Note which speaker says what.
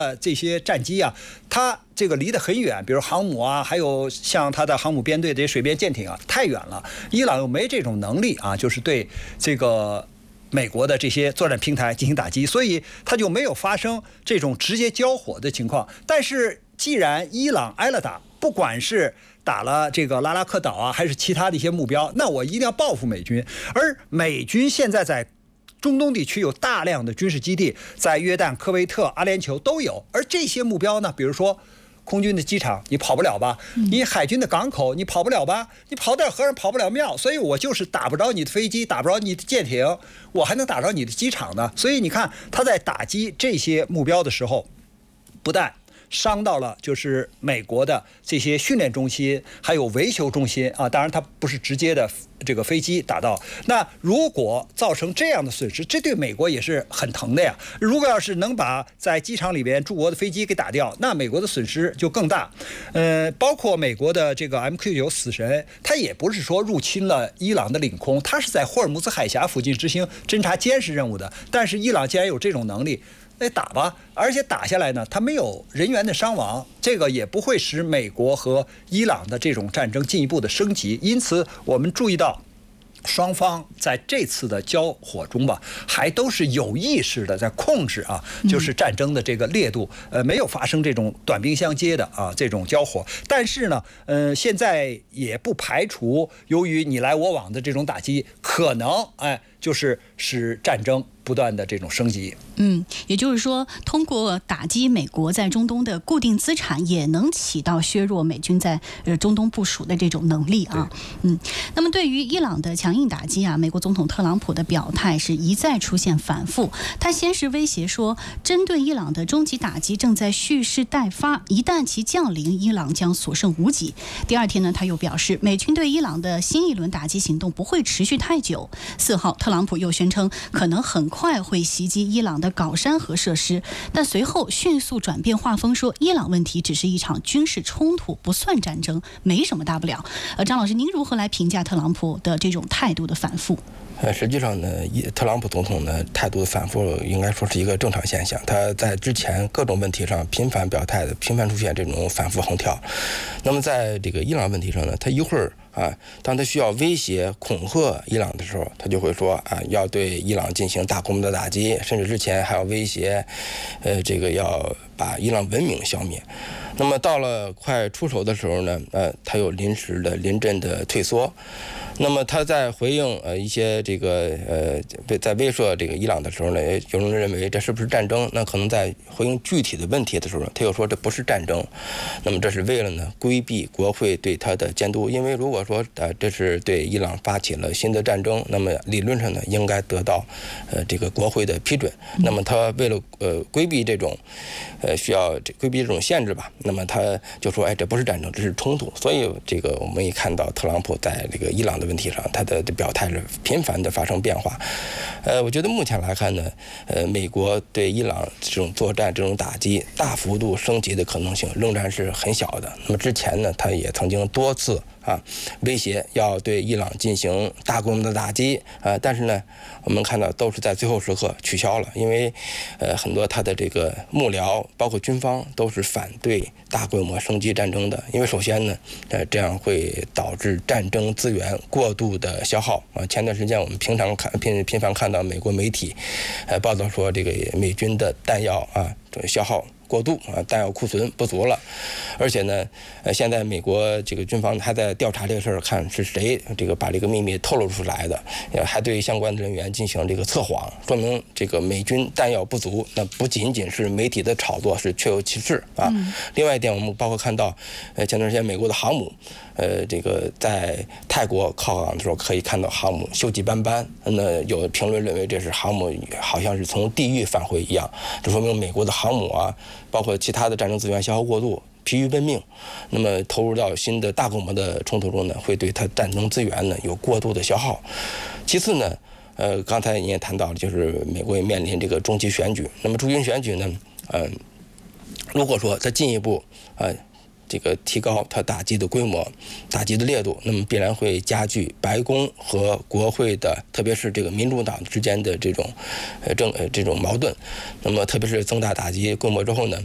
Speaker 1: 这些战机啊，它这个离得很远，比如航母啊，还有像它的航母编队这些水边舰艇啊，太远了。伊朗又没这种能力啊，就是对这个美国的这些作战平台进行打击，所以它就没有发生这种直接交火的情况。但是既然伊朗挨了打，不管是打了这个拉拉克岛啊，还是其他的一些目标，那我一定要报复美军。而美军现在在中东地区有大量的军事基地，在约旦、科威特、阿联酋都有。而这些目标呢，比如说空军的机场，你跑不了吧？你海军的港口，你跑不了吧？你跑点和尚跑不了庙。所以我就是打不着你的飞机，打不着你的舰艇，我还能打着你的机场呢。所以你看，他在打击这些目标的时候，不但伤到了就是美国的这些训练中心，还有维修中心啊。当然，它不是直接的这个飞机打到。那如果造成这样的损失，这对美国也是很疼的呀。如果要是能把在机场里边驻国的飞机给打掉，那美国的损失就更大。包括美国的这个 MQ-9死神，它也不是说入侵了伊朗的领空，它是在霍尔木兹海峡附近执行侦察监视任务的。但是伊朗既然有这种能力，那打吧，而且打下来呢，它没有人员的伤亡，这个也不会使美国和伊朗的这种战争进一步的升级。因此，我们注意到，双方在这次的交火中吧，还都是有意识的在控制啊，就是战争的这个烈度，没有发生这种短兵相接的啊这种交火。但是呢，现在也不排除由于你来我往的这种打击，可能就是使战争不断的这种升级。
Speaker 2: 也就是说，通过打击美国在中东的固定资产，也能起到削弱美军在中东部署的这种能力啊。那么对于伊朗的强硬打击啊，美国总统特朗普的表态是一再出现反复。他先是威胁说，针对伊朗的终极打击正在蓄势待发，一旦其降临，伊朗将所剩无几。第二天呢，他又表示，美军对伊朗的新一轮打击行动不会持续太久。4号，特朗普又宣称可能很快会袭击伊朗的镐山核设施，但随后迅速转变画风，说伊朗问题只是一场军事冲突，不算战争，没什么大不了。张老师，您如何来评价特朗普的这种态度的反复？
Speaker 3: 实际上呢，特朗普总统呢态度的反复应该说是一个正常现象。他在之前各种问题上频繁表态的，频繁出现这种反复横跳。那么在这个伊朗问题上呢，他一会儿当他需要威胁恐吓伊朗的时候，他就会说要对伊朗进行大规模的打击，甚至之前还要威胁这个要把伊朗文明消灭。那么到了快出手的时候呢，他又临阵的退缩。那么他在回应一些这个在威慑这个伊朗的时候呢，有人认为这是不是战争？那可能在回应具体的问题的时候，他又说这不是战争。那么这是为了呢规避国会对他的监督，因为如果说这是对伊朗发起了新的战争，那么理论上呢应该得到这个国会的批准。那么他为了规避这种需要规避这种限制吧，那么他就说这不是战争，这是冲突。所以这个我们也看到特朗普在这个伊朗的问题上，他的表态是频繁的发生变化。我觉得目前来看呢，美国对伊朗这种作战、这种打击大幅度升级的可能性仍然是很小的。那么之前呢，他也曾经多次威胁要对伊朗进行大规模的打击但是呢，我们看到都是在最后时刻取消了，因为很多他的这个幕僚，包括军方都是反对大规模升级战争的，因为首先呢，这样会导致战争资源过度的消耗前段时间我们频繁看到美国媒体报道说，这个美军的弹药消耗过度弹药库存不足了，而且呢，现在美国这个军方还在调查这个事儿，看是谁这个把这个秘密透露出来的，还对相关的人员进行这个测谎，说明这个美军弹药不足，那不仅仅是媒体的炒作，是确有其事另外一点，我们包括看到前段时间美国的航母，这个在泰国靠港的时候，可以看到航母锈迹斑斑，那有评论认为这是航母好像是从地狱返回一样，这说明美国的航母包括其他的战争资源消耗过度，疲于奔命，那么投入到新的大规模的冲突中呢，会对它战争资源呢有过度的消耗。其次呢，刚才你也谈到了，就是美国也面临这个中期选举，那么中期选举呢，如果说它进一步这个提高它打击的规模、打击的烈度，那么必然会加剧白宫和国会的，特别是这个民主党之间的这种矛盾。那么特别是增大打击规模之后呢，